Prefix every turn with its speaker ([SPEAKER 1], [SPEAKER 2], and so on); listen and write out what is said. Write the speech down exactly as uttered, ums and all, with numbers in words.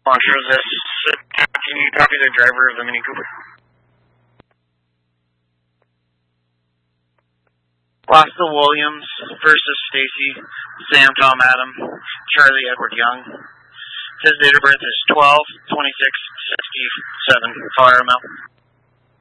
[SPEAKER 1] Launcher resist. Can you copy the driver of the Mini Cooper? Lasta Williams versus Stacy, Sam Tom Adam, Charlie Edward Young. His date of birth is twelve twenty-six sixty-seven. Fire him out.